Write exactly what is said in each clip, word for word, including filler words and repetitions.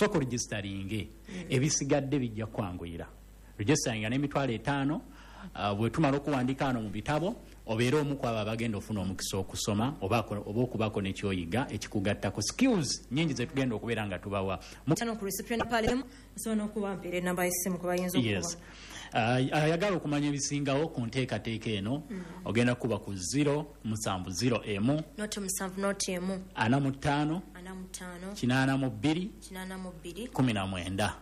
so ko registeringe mm. ebisigadde bijja kwanguyira registeringa n'emitwalo etaano uh, bwe tumala okuwandika ano mu bitabo obeera omu ku abo abagenda ofuna omukisa okusoma oba oba okubako nekyoyiga ekikugattako skills nyingi ze tugenda okubeera nga tubawa yes. uh, ayagala okumanya ebisingawo ku nteekateeka eno mm. ogenda kuba ku zero musanvu zero emu ana mu ttaano kinaana mu bbiri kumi na mwenda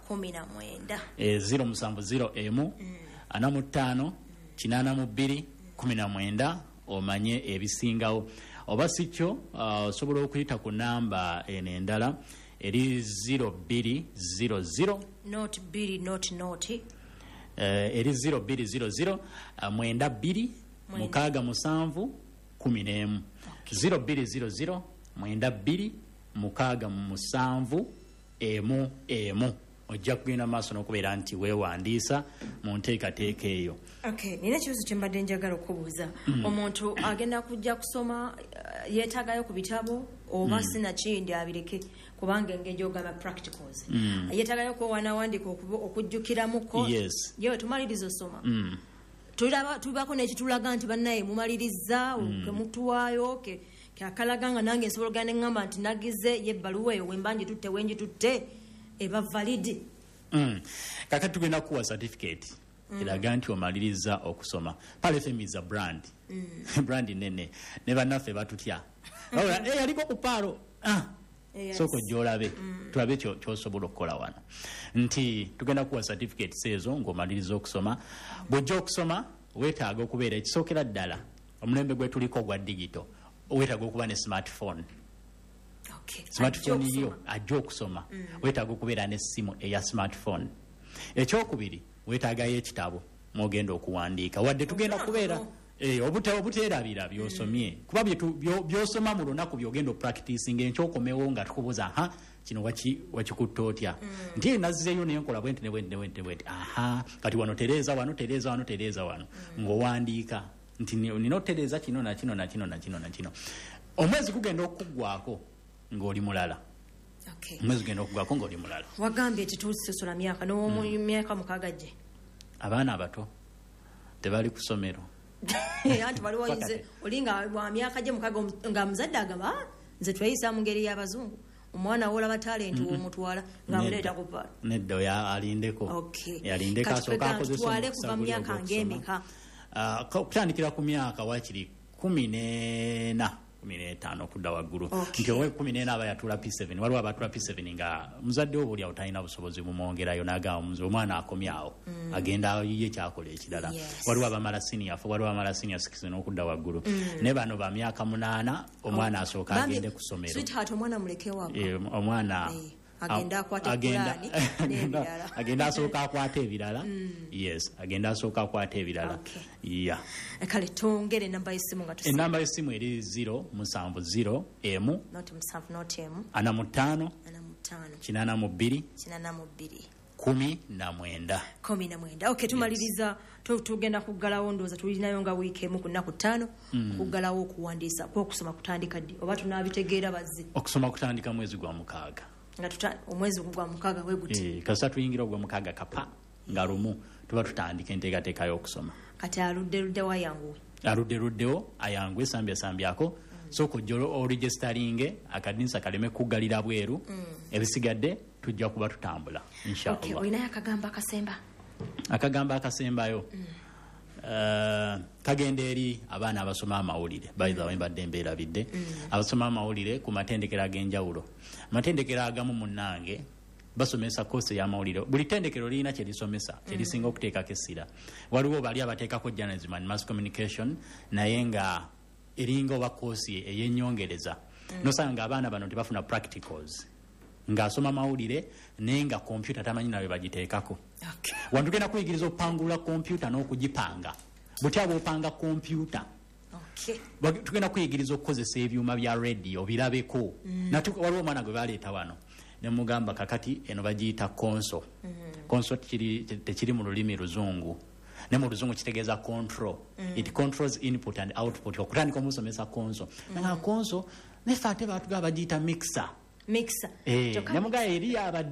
zero musanvu zero emu ana mu ttaano kinaana mu bbiri kumi na mwenda omanye ebisingawo oba sikyo osobola uh, okuyita ku namba eno endala eri zero bbiri zero zero not bbiri not not uh, eri zero bbiri zero zero uh, mwenda bbiri mukaaga musanvu kumi n'emu zero bbiri zero zero mwenda bbiri mukaaga musanvu emu emu ojja kugenda maaso n'okubeera nti weewandiisa mu nteekateeka eyo. Okay, nina ekibuzo kye mbadde njagala okubuuza. Mm. Omuntu agenda kujja kusoma uh, yeetaagayo ku bitabo oba mm. sinakindi abireke kubanga engeri ogamba practicals. Mm. Yeetaagayo kwewanawandiika okujjukiramuko. Yes. Yewe tumaliriza osoma. Mm. Tulaba tubako n'ekitulaga nti bannaye mumaliriza mm. ke mutuwaayo ke akalaga nga nange nsobola ogenda ngamba nti nagize y'ebbaluwa eyo wembanje tutte wenji tutte eba valid. Mm. Kakati tugenda kuwa certificate mm. eraga nti omaliriza okusoma. Pale Femi is a brand. Mm. Brand nene. Ne bannaffe batutya. Ola eh aliko ku palo. Ah. Yes. Soko jolabe. Mm. Tulabe kyo kyosobola okukola wano. Nti tugenda kuwa certificate sezo ng'omaliriza okusoma. Bw'ojja okusoma weetaaga okubeera ekisookera ddala omulembe gwe tuliko gwa digital. Weetaaga okuba ne smartphone. Okay. Smartphone yo ajja okusoma. Mm. Weetaaga okubeera n'essimu eya smartphone. Ekyokubiri weetaagayo ekitabo mwogenda okuwandiika wadde tugenda kubeera eh obute obuteerabira byosomye mm. kuba byosoma mu lunaku byogenda practicing enkyokomewo nga tukubuza aha kino wachi wachikutta otya mm. ndiye nazizeyo nenkola bwente ne bwente ne bwente aha kati wano tereza wano tereza wano tereza wano mm. ngowandiika nti ninotereza kino na kino na kino na kino na kino omwezi kugenda okuggwako ng'oli mulala. Okay. Mwezi genda okugwako ng'oli mulala. Wagambye tutusosola myaka no mu myaka mukaaga gye. Abaana abato tebali ku ssomero. Anti bali wayinze olinga wa myaka gye mukaaga nga muzadde agamba nze tweyisa mu ngeri y'abazungu. Omwana wola ba talent wo mutwala nga muleta ku pa. Neddo ya alindeko. Okay. Yalindeka asoka akozesa. Twale kuva myaka ngemeka. Ah kutandikira ku myaka wakiri kumi n'ena. kumi n'etaano okudda waggulu. Nti owe kumi n'ena aba yatula P seven waliwo abatula P seven nga muzadde wo buli awo talina busobozi bumwongerayo n'agamba muze omwana akomyawo mm. agenda yiye kyakola ekirala. Yes. Waliwo abamala senior fo waliwo abamala senior six n'okudda waggulu. Mm. Ne bano ba myaka munaana omwana asooka oh. agende ku ssomero. Sweetheart omwana muleke wako. Eh omwana hey. agenda akwata kulani agenda agenda asooka akwata ebirala. Mm. Yes, agenda asooka akwata ebirala. Okay. Yeah. Kale tongere namba y'essimu nga tusi. Enamba y'essimu eri zero musanvu zero emu not musanvu not emu ana mu ttaano ana mu ttaano kinaana mu bbiri kinaana mu bbiri kumi na mwenda kumi na mwenda. Okay, tumaliriza yes. Tugenda kuggalawo ndowooza tulinayo nga wiiki emu ku nnaku ttaano mm. kuggalawo okuwandiisa kw'okusoma kutandika ddi oba tunaabitegeera bazzi. Okusoma kutandika mwezi gwa mukaaga. Nga tuta omwezi gwa mukaaga we guti. Eh kasa tuyingira ogwa mukaaga kapa nga lumu tuba tutandika enteekateeka y'okusoma. Kati aludde ludde wa yangu. Aludde luddewo ayangwe sambya sambyako mm. so ko jolo o registeringe akadinsa kaleme kugalira bweru mm. ebisigadde tujja kuba tutambula inshallah. Okay, oyina yakagamba akasemba. Akagamba akasembayo. Mm. Uh, kagenda eri abaana abasoma amawulire by the way mbadde mbeera bidde mm. abasoma amawulire ku matendekero ag'enjawulo. Matendekero agamu munnange basomesa course ya mawulire buli tendekero lina kye lisomesa kye lisinga mm. okuteekako essira. Waliwo bali abateekako journalism and mass communication naye nga eringa oba course ey'ennyongereza mm. nosanga abaana bano tebafuna practicals ng'asoma mawulire naye nga computer tamanyi nawe bagiteekako. Okay. Wantu genda kuyigiriza okupangula computer n'okugipanga butya bw'opanga computer. Okay. Tugenda kuyigiriza okukozesa ebyuma bya radio birabeko mm. natu waliwo omwana gwe baleeta wano ne mugamba kakati eno bagiyita console. Mm. Console tekiri tekiri mu lulimi luzungu ne mu luzungu kitegeeza control. Mm. It controls input and output. Okutandika omusomesa console. Mm. Nga console ne fate batugaba bagiyita mixer. Mixer. Eh, ne mugaya eri aba